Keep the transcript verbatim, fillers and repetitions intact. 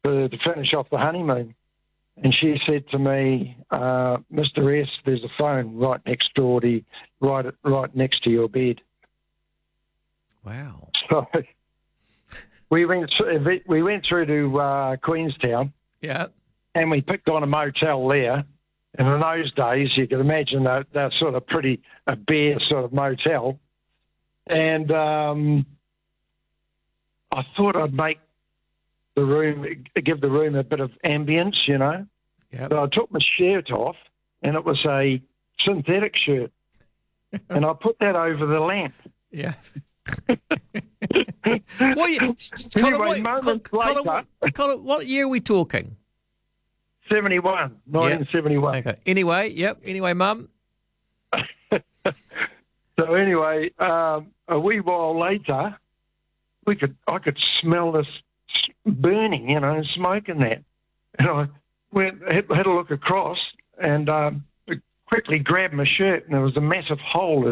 to, to finish off the honeymoon. And she said to me, uh, Mister S, there's a phone right next door to you, right, right next to your bed. Wow. So we went, we went through to uh, Queenstown. Yeah. And we picked on a motel there. And in those days, you could imagine that they're sort of pretty, a bare sort of motel. And um, I thought I'd make the room, give the room a bit of ambience, you know. Yep. So I took my shirt off, and it was a synthetic shirt. And I put that over the lamp. Yeah. what, year, Colin, anyway, what, moments Colin, later, what, Colin, what year are we talking? seventy-one, nineteen seventy-one. Okay. Anyway, yep. Anyway, Mum. So anyway, um, a wee while later, we could I could smell this burning, you know, smoke in that. And I went had, had a look across and um, quickly grabbed my shirt, and there was a massive hole